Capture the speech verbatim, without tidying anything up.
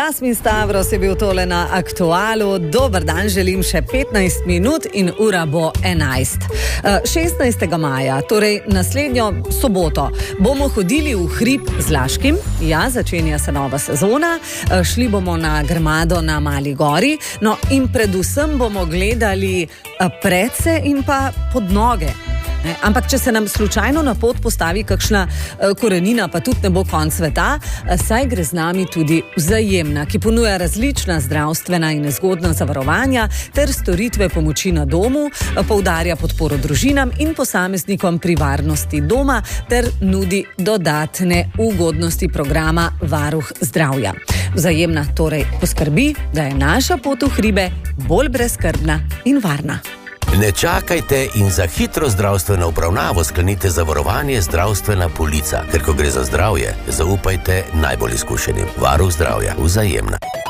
Jasmin Stavros je bil tole na Aktualu. Dober dan, želim še petnajst minut in ura bo enajst. šestnajstega maja, torej naslednjo soboto, bomo hodili v hrib z Laškim. Ja, začenja se nova sezona. Šli bomo na Grmado na Mali gori. No, in predvsem bomo gledali predse in pa pod noge. Ampak, če se nam slučajno na pot postavi kakšna korenina, pa tudi ne bo konc sveta, saj gre z nami tudi Vzajemna, ki ponuja različna zdravstvena in nezgodna zavarovanja ter storitve pomoči na domu, poudarja podporo družinam in posameznikom pri varnosti doma ter nudi dodatne ugodnosti programa Varuh zdravja. Vzajemna torej poskrbi, da je naša pot v hribe bolj brezskrbna in varna. Ne čakajte in za hitro zdravstveno obravnavo sklenite zavarovanje Zdravstvena polica, ker ko gre za zdravje, zaupajte najbolj izkušenim. Varuh zdravja, Vzajemna.